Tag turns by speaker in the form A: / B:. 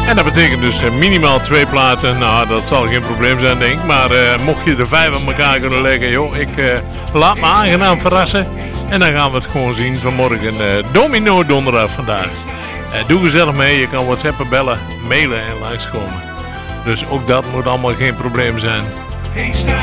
A: En dat betekent dus minimaal 2 platen. Nou, dat zal geen probleem zijn, denk ik. Maar mocht je er 5 aan elkaar kunnen leggen, joh, ik laat me aangenaam verrassen. En dan gaan we het gewoon zien vanmorgen. Domino donderdag vandaag. Doe gezellig mee. Je kan WhatsAppen, bellen, mailen en langskomen. Dus ook dat moet allemaal geen probleem zijn.
B: Hey,